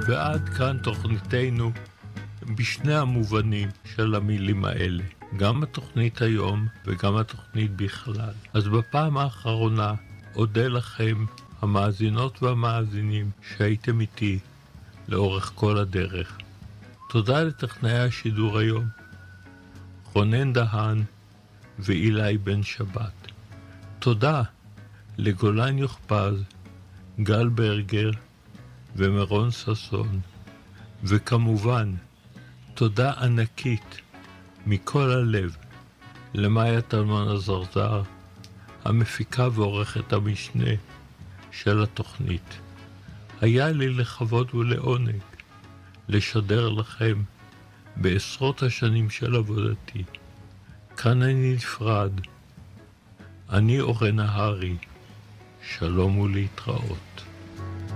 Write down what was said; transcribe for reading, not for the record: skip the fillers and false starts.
ועד כאן תוכניתנו בשני המובנים של המילים האלה, גם התוכנית היום וגם התוכנית בכלל. אז בפעם האחרונה אודה לכם, המאזינות והמאזינים, שהייתם איתי לאורך כל הדרך. תודה לטכנאי השידור היום, רונן דהן ואילי בן שבת. תודה לגולן יוחפז, גל ברגר ומרון ססון. וכמובן, תודה ענקית מכל הלב למאיה טלמן הזרזר, המפיקה ועורכת המשנה של התוכנית. היה לי לכבוד ולעונג לשדר לכם בעשרות השנים של עבודתי. כאן אני נפרד. אני אורן נהרי. שלום ולהתראות.